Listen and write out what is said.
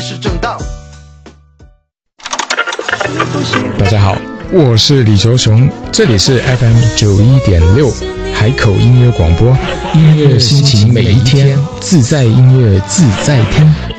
是正道。 大家好，我是李卓雄，这里是 FM91.6海口音乐广播，音乐心情每一天，自在音乐自在听。